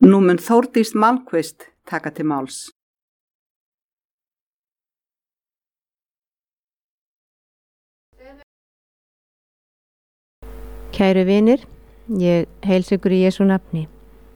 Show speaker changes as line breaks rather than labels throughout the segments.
Nú mun Þórdís Malmkvist taka til máls.
Kæru vinir, ég heilsa ykkur í Jesú nafni.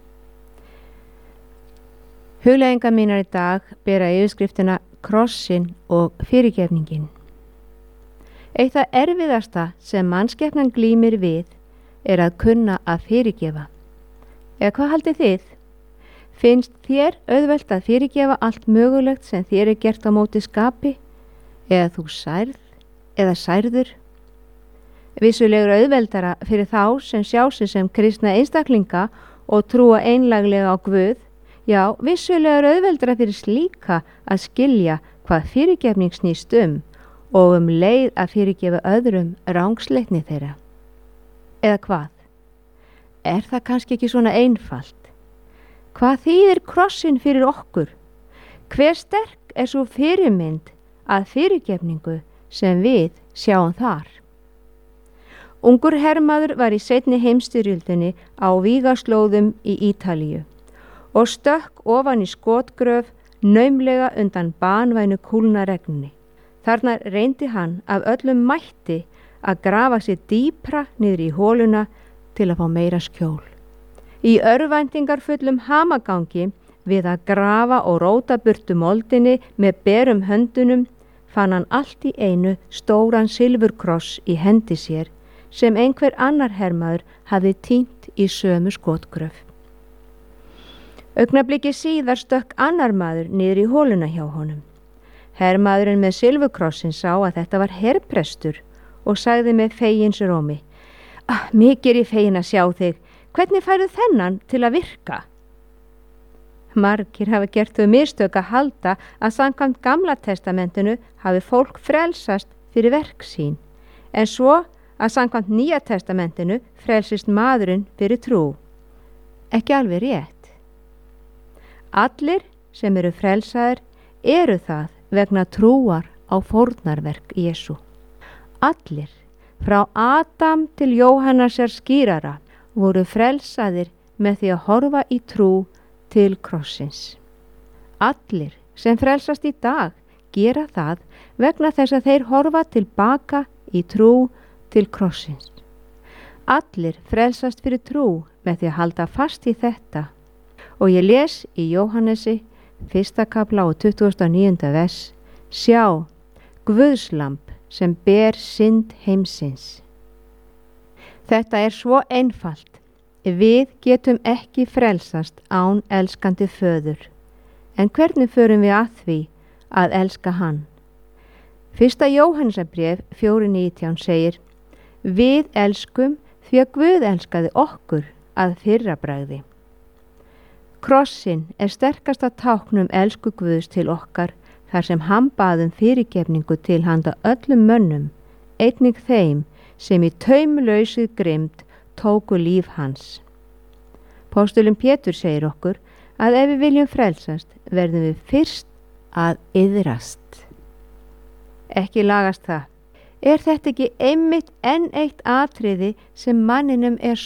Hugleiðingar mínar í dag bera yfirskriftina Krossinn og fyrirgefningin. Eitt það erfiðasta sem mannskepnan glímir við er að kunna að fyrirgefa. Eða hvað haldið þið? Finnst þér auðvelt að fyrirgefa allt mögulegt sem þér er gert á móti skapi? Eða þú særð eða særður? Vissulegur auðveldara fyrir þá sem sjá sig sem kristna einstaklinga og trúa einlæglega á Guð. Já, vissulegur auðveldara fyrir slíka að skilja hvað fyrirgefning snýst og leið að fyrirgefa öðrum rangsleitni þeirra. Eða hvað? Er það kannski ekki svona einfalt? Hvað þýðir krossinn fyrir okkur? Hver sterk er svo fyrirmynd að fyrirgefningu sem við sjáum þar? Ungur hermaður var í seinni heimsstyrjöldinni á vígaslóðum í Ítalíu og stökk ofan í skotgröf naumlega undan banvænu kúlnaregni. Þarna reyndi hann af öllum mætti að grafa sér dýpra niður í hóluna til að fá meira skjól. Í örvæntingarfullum hamagangi við að grafa og róta burtu moldinni með berum höndunum fann hann allt í einu stóran silfurkross í hendi sér sem einhver annar hermaður hafði týnt í sömu skotgröf. Augnabliki síðar stökk annar maður niður í hóluna hjá honum. Hermaðurinn með silfurkrossin sá að þetta var herprestur og sagði með feginsrómi: Mikið er ég fegin að sjá þig. Hvernig færðu þennan til að virka? Margir hafa gert þau mistök að halda að samkvæmt Gamla testamentinu hafi fólk frelsast fyrir verk sín, en svo að samkvæmt Nýja testamentinu frelsist maðurinn fyrir trú. Ekki alveg rétt. Allir sem eru frelsaðir eru það vegna trúar á fórnarverk Jesú. Allir, frá Adam til Jóhannesar skírara, voru frelsaðir með því að horfa í trú til krossins. Allir sem frelsast í dag gera það vegna þess að þeir horfa tilbaka í trú til krossins. Allir frelsast fyrir trú með því að halda fast í þetta. Og ég les í Jóhannesi 1. kafla og 29. vers: Sjá, Guðslamb sem ber synd heimsins. Þetta er svo einfalt. Við getum ekki frelsast án elskandi föður. En hvernig förum við að því að elska hann? 1. Jóhannesarbréf 4:19 segir: Við elskum því að Guð elskaði okkur að fyrrabragði. Krossinn er sterkasta táknum elsku Guðs til okkar þar sem hann bað fyrirgefningu til handa öllum mönnum, einnig þeim sem í taumlausið grimmd tóku líf hans. Póstulinn Pétur segir okkur að ef við viljum frelsast verðum við fyrst að iðrast. Ekki lagast það. Er þetta ekki einmitt enn eitt atriði sem manninum er